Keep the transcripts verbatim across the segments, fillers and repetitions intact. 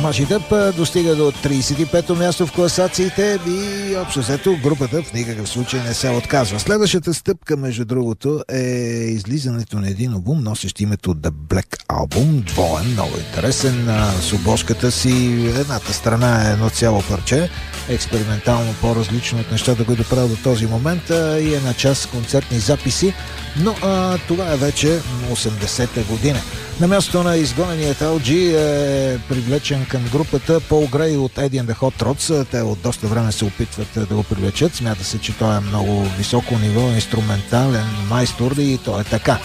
Mash It Up достига до тридесет и пето място в класациите и общо взето групата в никакъв случай не се отказва. Следващата стъпка, между другото, е излизането на един албум, носещ името The Black Album, двоен, много интересен, с обложката си. Едната страна е едно цяло парче, експериментално по-различно от нещата, които правя до този момент, и една част концертни записи, но а, това е вече осемдесета година. На мястото на изгоненият Ел Джи е привлечен към групата Пол Грей от Eddie and the Hot Rods. Те от доста време се опитват да го привлечат. Смята се, че той е много високо ниво, инструментален майстор и то е така.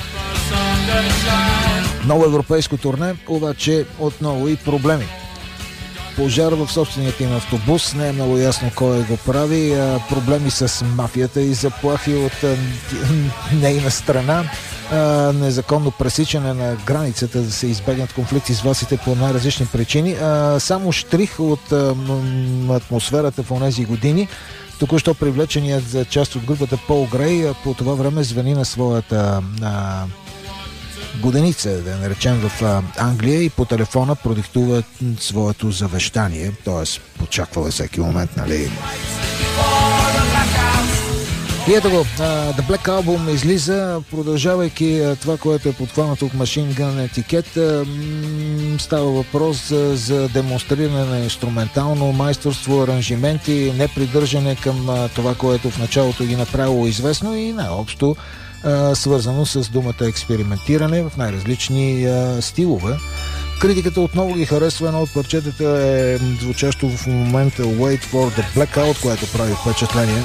Ново европейско турне, обаче отново и проблеми. Пожар в собственият им автобус, не е много ясно кой го прави, проблеми с мафията и заплахи от нейна страна, незаконно пресичане на границата, да се избегнат конфликти с властите по най-различни причини. Само штрих от атмосферата в онези години. Току-що привлеченият за част от групата Пол Грей по това време звъни на своята на годеница, да наречем, в Англия и по телефона продиктува своето завещание, т.е. очаква всеки момент, нали? И ето го, uh, The Black Album излиза, продължавайки това, което е подхванато от Machine Gun етикет. Uh, става въпрос за, за демонстриране на инструментално майсторство, аранжименти, непридържане към uh, това, което в началото ги направило известно и най-общо uh, свързано с думата експериментиране в най-различни uh, стилове. Критиката отново ги харесва. Едно от парчетата е звучащо в момента Wait for the Blackout, което прави впечатление.